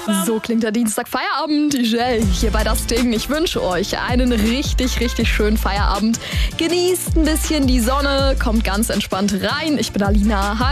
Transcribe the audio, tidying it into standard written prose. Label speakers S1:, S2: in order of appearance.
S1: So klingt der Dienstag-Feierabend, DJ, hier bei Das Ding. Ich wünsche euch einen richtig, richtig schönen Feierabend. Genießt ein bisschen die Sonne, kommt ganz entspannt rein. Ich bin Alina. Hi.